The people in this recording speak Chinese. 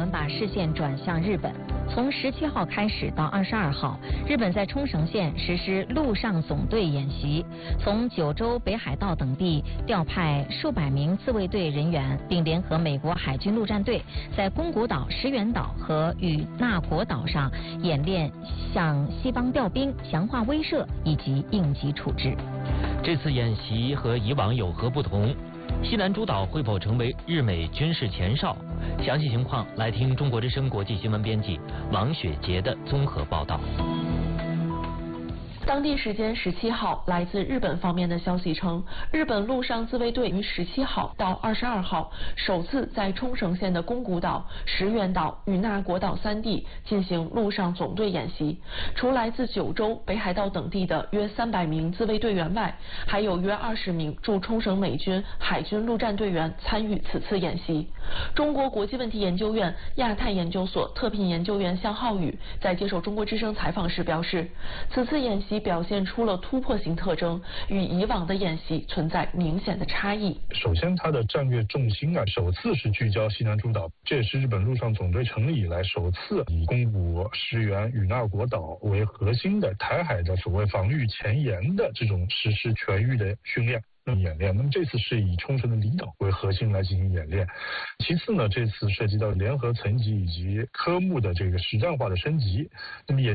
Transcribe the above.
员把视线转向日本。从17号开始到22号，日本在冲绳县实施陆上总队演习，从九州、北海道等地调派数百名自卫队人员，并联合美国海军陆战队，在宫古岛、石垣岛和与那国岛上演练向西方调兵、强化威慑以及应急处置。 这次演习和以往有何不同？西南诸岛会否成为日美军事前哨？详细情况来听中国之声国际新闻编辑王雪杰的综合报道。 当地时间17号，来自日本方面的消息称，日本陆上自卫队于17号到22号首次在冲绳县的宫古岛、石垣岛与那国岛3地进行陆上总队演习。除来自九州、北海道等地的约300名自卫队员外，还有约20名驻冲绳美军海军陆战队员参与此次演习。中国国际问题研究院亚太研究所特聘研究员向浩宇在接受中国之声采访时表示，此次演习表现出了突破性特征，与以往的演习存在明显的差异。 首先，它的战略重心首次是聚焦西南诸岛，这也是日本陆上总队成立以来首次以宫古、石垣、与那国岛为核心的台海的所谓防御前沿的这种实施全域的训练。演练，那么这次是以冲绳的离岛为核心来进行演练。其次呢，这次涉及到联合层级以及科目的这个实战化的升级，那么也